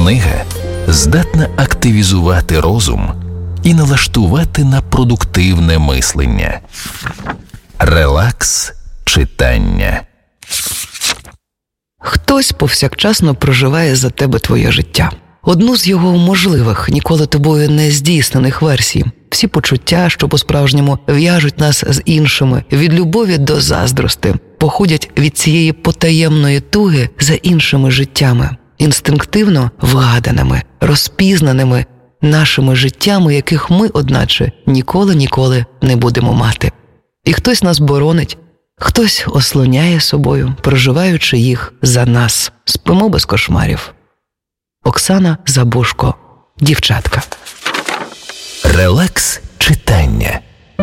Книга здатна активізувати розум і налаштувати на продуктивне мислення. Релакс читання. Хтось повсякчасно проживає за тебе твоє життя. Одну з його можливих, ніколи тобою не здійснених версій. Всі почуття, що по-справжньому в'яжуть нас з іншими, від любові до заздрости, походять від цієї потаємної туги за іншими життями, інстинктивно вгаданими, розпізнаними нашими життями, яких ми, одначе, ніколи не будемо мати. І хтось нас боронить, хтось ослоняє собою, проживаючи їх за нас. Спимо без кошмарів. Оксана Забушко. Дівчатка. Релакс читання.